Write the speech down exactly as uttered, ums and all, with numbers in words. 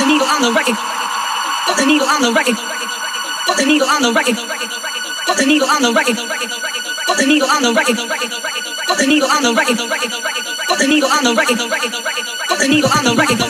needle on the record. Put the needle on the record. Put the needle on the record. Put the needle on the record. Put the needle on the record. Put the needle on the record. Put the needle on the record. Put the needle on the record.